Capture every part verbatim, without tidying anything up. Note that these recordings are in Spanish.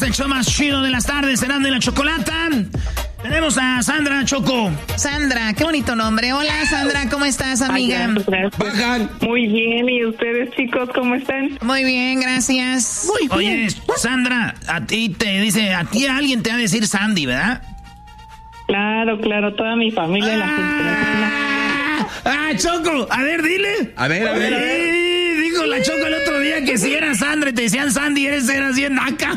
El show más chido de las tardes, serán de la Chocolata. Tenemos a Sandra Choco. Sandra, qué bonito nombre. Hola Sandra, ¿cómo estás, amiga? Bajan. Muy bien, ¿y ustedes, chicos, cómo están? Muy bien, gracias. Muy bien. Oye, Sandra, a ti te dice, a ti alguien te va a decir Sandy, ¿verdad? Claro, claro, toda mi familia. Ah, la ah, Choco, a ver, dile. A ver, a ver, a ver. Dijo la Choco el otro día que si era Sandra y te decían Sandy, eres eras bien naca.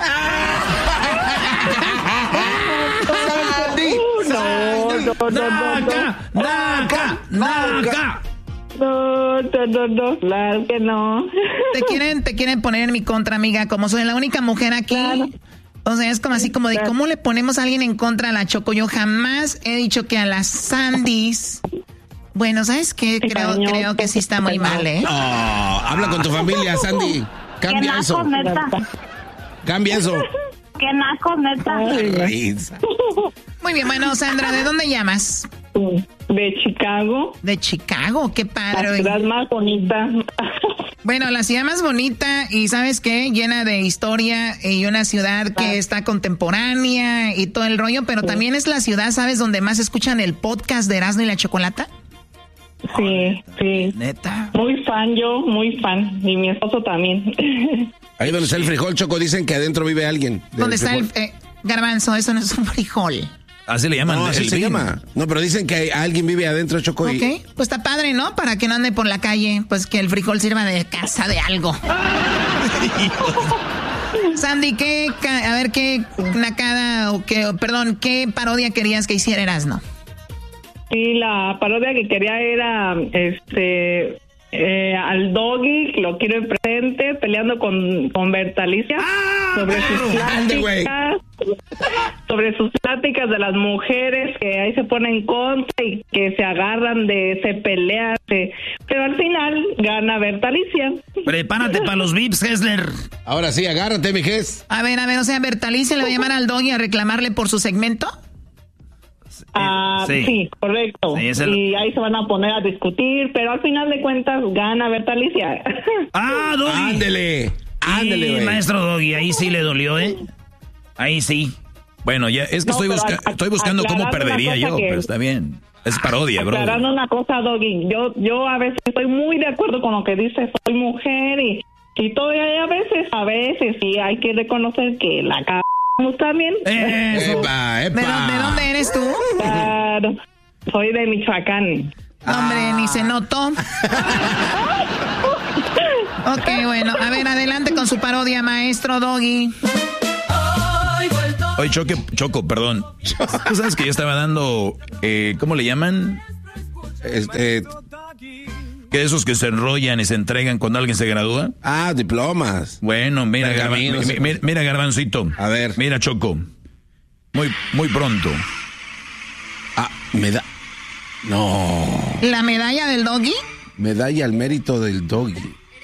No, no, no, naca, naca, naca. No, no, no, no, claro que no. Te quieren, te quieren poner en mi contra, amiga, como soy la única mujer aquí. Claro. O sea, es como así como de cómo le ponemos a alguien en contra a la Choco. Yo jamás he dicho que a las Sandys. Bueno, ¿sabes qué? Creo, creo que sí está muy mal, ¿eh? No, habla con tu familia, Sandy. Cambia eso. Cambia eso. Qué naco, neta. Muy bien, bueno, Sandra, ¿de dónde llamas? De Chicago. De Chicago, qué padre. La ciudad más bonita. Bueno, la ciudad más bonita y ¿sabes qué? Llena de historia y una ciudad que está contemporánea y todo el rollo, pero sí. También es la ciudad, ¿sabes? Donde más escuchan el podcast de Erasmo y la Chocolata. Sí, sí. Neta. Muy fan yo, muy fan. Y mi esposo también. Ahí donde está el frijol, Choco, dicen que adentro vive alguien. ¿Dónde está el eh, garbanzo? Eso no es un frijol. Así le llaman. No, así el se vino. llama. No, pero dicen que hay, alguien vive adentro, Choco. Ok, y... pues está padre, ¿no? Para que no ande por la calle, pues que el frijol sirva de casa de algo. Sandy, ¿qué, a ver, qué nacada o qué, perdón, qué parodia querías que hiciera Erasmo? Sí, la parodia que quería era, este, eh, al Doggy, lo quiero en presente, peleando con, con Bertalicia ¡Ah, sobre claro! sus pláticas, Ande, sobre sus pláticas de las mujeres que ahí se ponen en contra y que se agarran de, se pelean, se, pero al final gana Bertalicia. Prepárate para los V I Ps, Hessler. Ahora sí, agárrate, mi Ges. A ver, a ver, o sea, Bertalicia le va a llamar al Doggy a reclamarle por su segmento. Ah, sí. sí, correcto. Sí, el... Y ahí se van a poner a discutir, pero al final de cuentas gana Bertalicia. Ah, Doggy. Ándele, ándele, sí, güey. maestro Doggy, ahí sí le dolió, ¿eh? Ahí sí. Bueno, ya es que no, estoy, busca a, estoy buscando cómo perdería yo, que... pero está bien. Es parodia, bro. Aclarando una cosa, Doggy, yo, yo a veces estoy muy de acuerdo con lo que dice, soy mujer y, y todavía a veces, a veces sí hay que reconocer que la c****** también. Eso. Epa, epa. ¿De, dónde, ¿De dónde eres tú? Claro, soy de Michoacán. Ah. Hombre, ni se notó. Ok, bueno, a ver, adelante con su parodia, maestro Doggy. Oye, Choque, Choco, perdón. ¿Tú sabes que yo estaba dando, eh, ¿cómo le llaman? Este... Que esos que se enrollan y se entregan cuando alguien se gradúa. Ah, diplomas. Bueno, mira, Garban, mira, mira, Garbancito. A ver. Mira, Choco. Muy, muy pronto. Ah, me da... No. ¿La medalla del Doggy? Medalla al mérito del Doggy.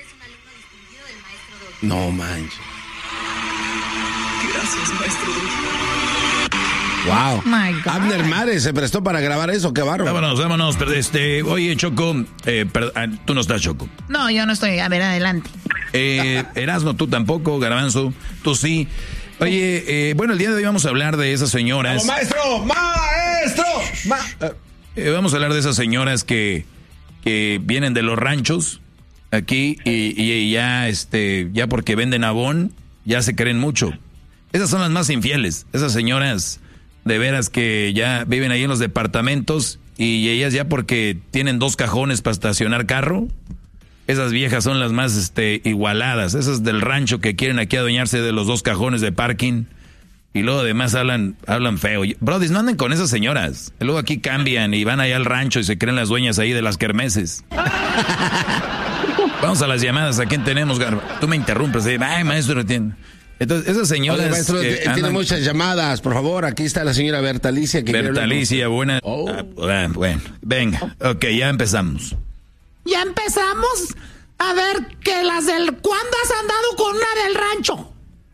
No manches. Gracias, maestro Doggy. Wow. My God. Abner Mares se prestó para grabar eso, qué bárbaro. Vámonos, vámonos. Pero este, oye, Choco, eh, per, ah, tú no estás, Choco. No, yo no estoy. A ver, adelante. Eh, Erasmo, tú tampoco, Garbanzo, tú sí. Oye, eh, bueno, el día de hoy vamos a hablar de esas señoras. ¡Vamos, maestro! ¡Maestro! Ma eh, vamos a hablar de esas señoras que, que vienen de los ranchos aquí y, y ya, este, ya porque venden abón, ya se creen mucho. Esas son las más infieles. Esas señoras de veras que ya viven ahí en los departamentos y ellas ya porque tienen dos cajones para estacionar carro. Esas viejas son las más este, igualadas. Esas del rancho que quieren aquí adueñarse de los dos cajones de parking. Y luego además hablan, hablan feo. Brody, no anden con esas señoras. Y luego aquí cambian y van allá al rancho y se creen las dueñas ahí de las kermeses. Vamos a las llamadas. ¿A quién tenemos, Garba? Tú me interrumpes. ¿eh? Ay, maestro, entiendo. Entonces, esas señoras... Oye, maestro, que tiene andan... muchas llamadas, por favor. Aquí está la señora Bertalicia. Que Bertalicia, buena... Oh. Ah, bueno, venga. Ok, ya empezamos. ¿Ya empezamos? A ver, que las del... ¿Cuándo has andado con una del rancho?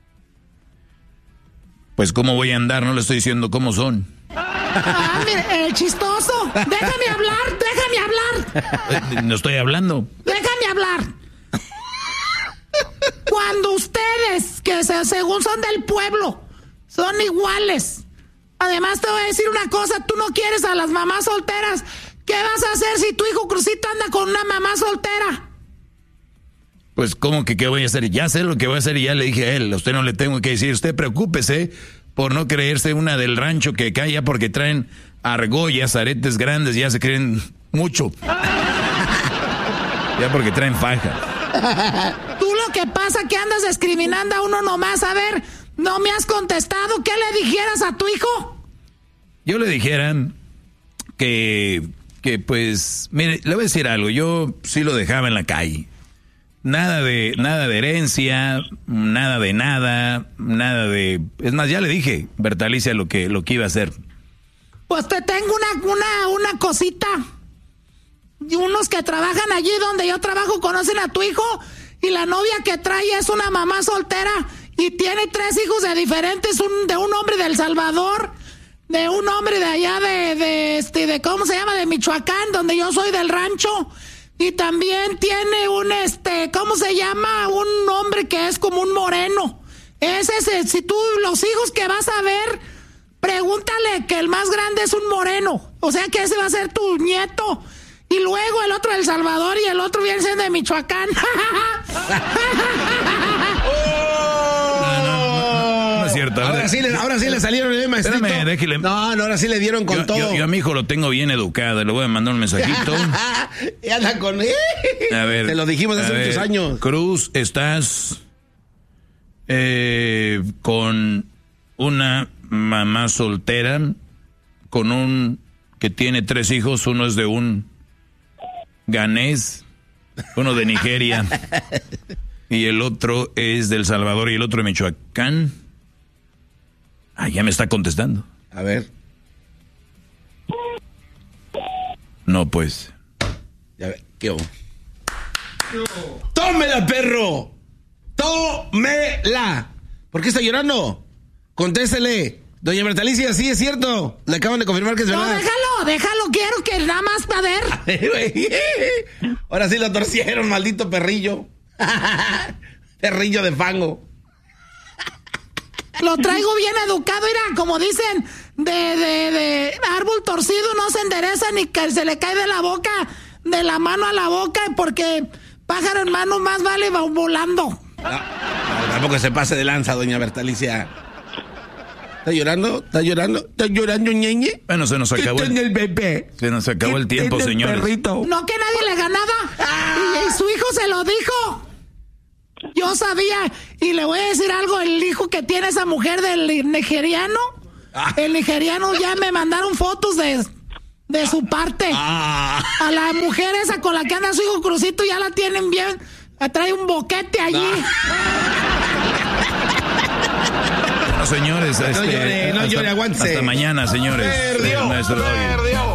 Pues, ¿cómo voy a andar? No le estoy diciendo cómo son. Ah, mire, el chistoso. Déjame hablar, déjame hablar. No estoy hablando. Déjame hablar. Cuando ustedes, que según son del pueblo, son iguales. Además te voy a decir una cosa, tú no quieres a las mamás solteras. ¿Qué vas a hacer si tu hijo Crucito anda con una mamá soltera? Pues, ¿cómo que qué voy a hacer? Ya sé lo que voy a hacer y ya le dije a él. A usted no le tengo que decir. Usted preocúpese por no creerse una del rancho que cae ya porque traen argollas, aretes grandes, ya se creen mucho. Ya porque traen faja. Tú lo que pasa que andas discriminando a uno nomás. A ver, no me has contestado. ¿Qué le dijeras a tu hijo? Yo le dijera que, que pues, mire, le voy a decir algo. Yo sí lo dejaba en la calle. Nada de, nada de herencia, nada de nada, nada de... Es más, ya le dije, Bertalicia, lo que, lo que iba a hacer. Pues te tengo una, una, una cosita. Y unos que trabajan allí donde yo trabajo conocen a tu hijo y la novia que trae es una mamá soltera y tiene tres hijos de diferentes, un, de un hombre de El Salvador, de un hombre de allá de, de, este, de, ¿cómo se llama? De Michoacán, donde yo soy del rancho. Y también tiene un, este, ¿cómo se llama? Un hombre que es como un moreno. Ese es, si tú, los hijos que vas a ver, pregúntale que el más grande es un moreno. O sea que ese va a ser tu nieto. Y luego el otro de El Salvador y el otro viene siendo de Michoacán. Cierto. Ahora, ahora sí le, ahora sí le salieron el maestrito. Espérame, déjale. No, no, ahora sí le dieron con yo, todo. Yo, yo a mi hijo lo tengo bien educado, le voy a mandar un mensajito. Y anda con él. A ver. Te lo dijimos hace ver, muchos años. Cruz, estás eh, con una mamá soltera, con un que tiene tres hijos, uno es de un ganés, uno de Nigeria y el otro es de El Salvador y el otro de Michoacán. Ah, ya me está contestando. A ver. No, pues. Ya ver, ¿qué hubo? ¡Tómela, perro! ¡Tómela! ¿Por qué está llorando? Contéstele. Doña Bertalicia, sí es cierto. Le acaban de confirmar que es no, verdad. No, déjalo, déjalo, quiero que nada más para ver. Ahora sí lo torcieron, maldito perrillo. Perrillo de fango. Lo traigo bien educado, mira, como dicen, de, de, de árbol torcido no se endereza ni que se le cae de la boca, de la mano a la boca, porque pájaro en mano más vale va volando. No, no, tampoco se pase de lanza, doña Bertalicia. ¿Está llorando? ¿Está llorando? ¿Está llorando, ñeñe? Bueno, se nos acabó el, el bebé. Se nos acabó el tiempo, señores. Perrito? No, que nadie le ganaba. Ah. Y, y su hijo se lo dijo. Yo sabía, y le voy a decir algo, el hijo que tiene esa mujer del nigeriano, ah. el nigeriano ya me mandaron fotos de, de su parte. Ah. A la mujer esa con la que anda su hijo Crucito ya la tienen bien, trae un boquete allí. No, señores, no este, llore, no hasta, llore, aguántese. Hasta mañana, señores. Perdió, perdió.